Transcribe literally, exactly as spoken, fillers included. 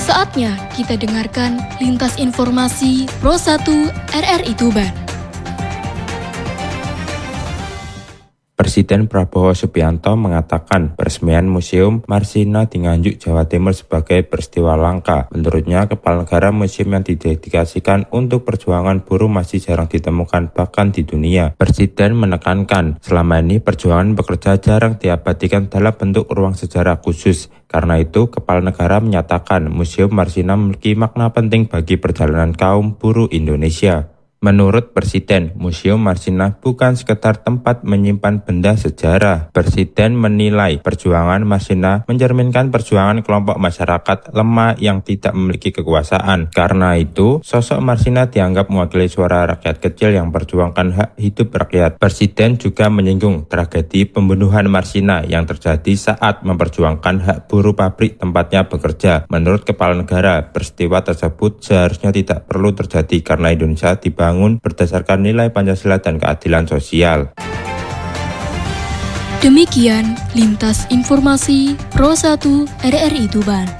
Saatnya kita dengarkan Lintas Informasi Pro satu R R I Tuban. Presiden Prabowo Subianto mengatakan peresmian Museum Marsina di Nganjuk, Jawa Timur sebagai peristiwa langka. Menurutnya, kepala negara museum yang didedikasikan untuk perjuangan buruh masih jarang ditemukan bahkan di dunia. Presiden menekankan selama ini perjuangan bekerja jarang diabadikan dalam bentuk ruang sejarah khusus. Karena itu, kepala negara menyatakan Museum Marsina memiliki makna penting bagi perjalanan kaum buruh Indonesia. Menurut Presiden, Museum Marsina bukan sekedar tempat menyimpan benda sejarah. Presiden menilai perjuangan Marsina mencerminkan perjuangan kelompok masyarakat lemah yang tidak memiliki kekuasaan. Karena itu, sosok Marsina dianggap mewakili suara rakyat kecil yang memperjuangkan hak hidup rakyat. Presiden juga menyinggung tragedi pembunuhan Marsina yang terjadi saat memperjuangkan hak buruh pabrik tempatnya bekerja. Menurut kepala negara, peristiwa tersebut seharusnya tidak perlu terjadi karena Indonesia dibangun bangun berdasarkan nilai Pancasila dan keadilan sosial. Demikian Lintas Informasi Pro satu R R I Tuban.